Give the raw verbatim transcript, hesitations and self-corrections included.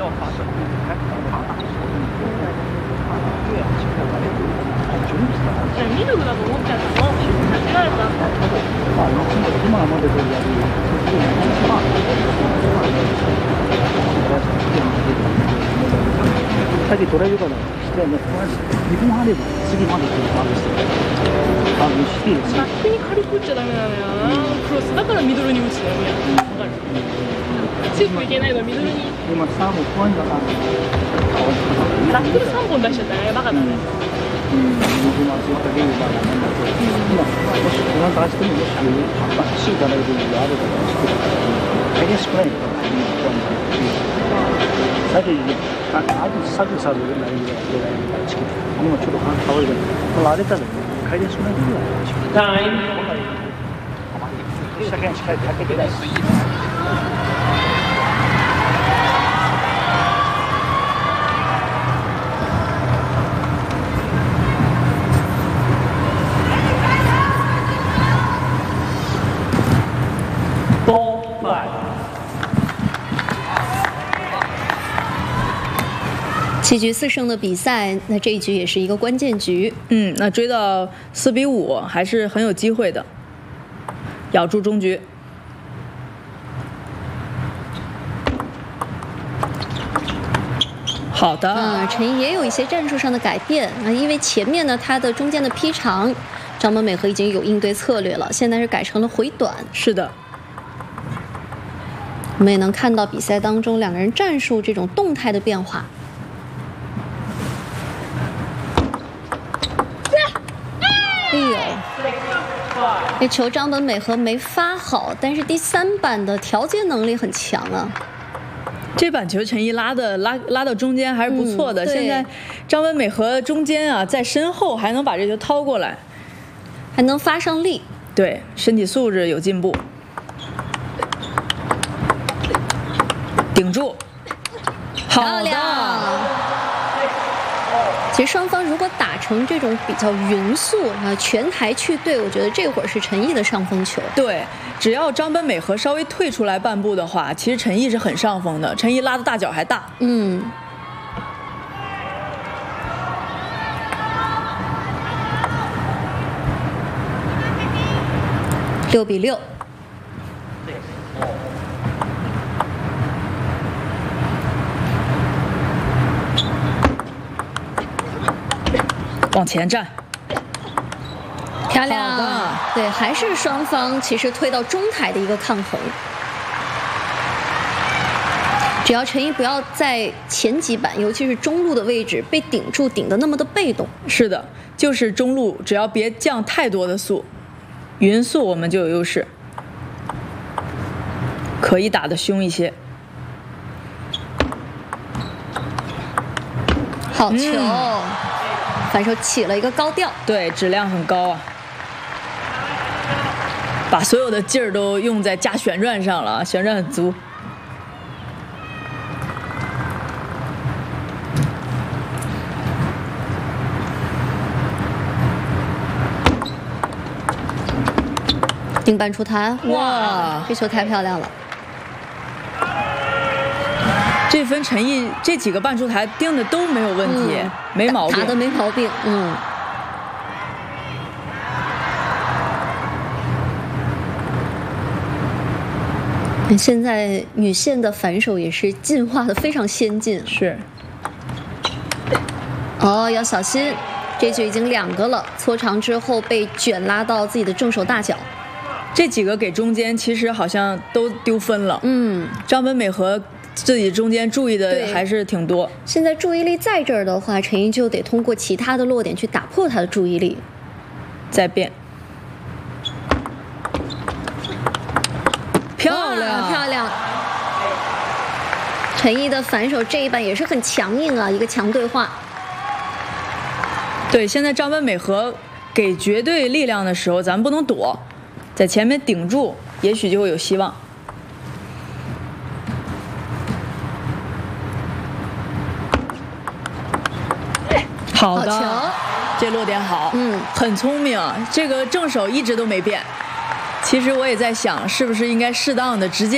ミルクだと思っちゃったの。間違えた。まあ、今までとやる。まあ、さっき取れるから、してね、にふんはんで次までという感じで。あの、しているし。バックに軽く打っちゃダメなのよな。クロスだからミドルに打つのよ。わかる。強くいけないのミドルに。今さんぼんポイントが。ナックルさんぼん出しちゃったね。バカだね。うん、水の味が出る場合なんだけど、今、もしこの出しても、バッシーからいるのがあるからしてるから、激しくないから、さっき、あとサクサクなりが出ないから、チキン、今ちょっと変わるけど、これあれだね、激しくないから、チキン。下からしっかりかけてない。 七局四胜的比赛，那这一局也是一个关键局。 嗯，那追到四比五还是很有机会的，咬住终局。好的， 啊，陈怡也有一些战术上的改变啊，因为前面呢，他的中间的劈长，张本美和已经有应对策略了，现在是改成了回短。 是的。 我们也能看到比赛当中两个人战术这种动态的变化。哎呦，这球张本美和没发好，但是第三板的调节能力很强啊。 这板球陈怡拉的拉拉到中间还是不错的。嗯、现在张本美和中间啊，在身后还能把这球掏过来， 还能发上力。 对，身体素质有进步。顶住， 漂亮！其实双方如果打成这种比较匀速啊，全台去对，我觉得这会儿是陈毅的上风球。 对，只要张本美和稍微退出来半步的话，其实陈毅是很上风的。陈毅拉的大脚还大。 嗯。六比六。 往前站， 漂亮！对，还是双方其实推到中台的一个抗衡。只要陈怡不要在前几板，尤其是中路的位置被顶住，顶得那么的被动。 是的，就是中路，只要别降太多的速，匀速我们就有优势，可以打得凶一些。 好球！嗯反手起了一个高调， 对，质量很高啊，把所有的劲儿都用在加旋转上了，旋转很足。 顶板出台，哇，这球太漂亮了。 这分陈毅这几个半出台定的都没有问题，嗯、没毛病， 打的没毛病。嗯。现在女线的反手也是进化的非常先进。 是。 哦，要小心，这局已经两个了，搓长之后被卷拉到自己的正手大脚。 这几个给中间其实好像都丢分了。 嗯， 张本美和自己中间注意的还是挺多。 现在注意力在这儿的话，陈怡就得通过其他的落点去打破他的注意力。 再变，漂亮漂亮！陈怡的反手这一板也是很强硬啊，一个强对话。 对，现在张本美和给绝对力量的时候，咱们不能躲，在前面顶住，也许就会有希望。好的， 好球， 这落点好， 嗯， 很聪明。这个正手一直都没变。其实我也在想，是不是应该适当的直接。